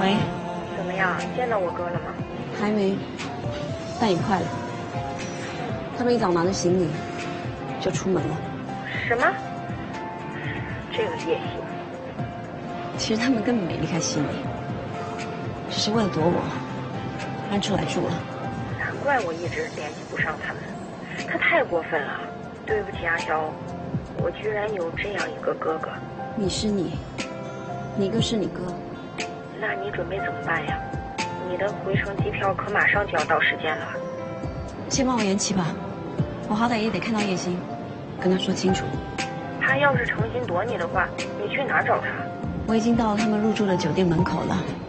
喂， 怎么样？见到我哥了吗？ 还没，但也快了。他们一早拿着行李就出门了。 什么？这个野心。 其实他们根本没离开悉尼，只是为了躲我，搬出来住了。 难怪我一直联系不上他们，他太过分了。对不起阿肖，我居然有这样一个哥哥。 你是你，你哥是你哥。 那你准备怎么办呀？你的回程机票可马上就要到时间了。 先帮我延期吧，我好歹也得看到叶星，跟他说清楚。 他要是诚心躲你的话，你去哪儿找他？ 我已经到了他们入住的酒店门口了。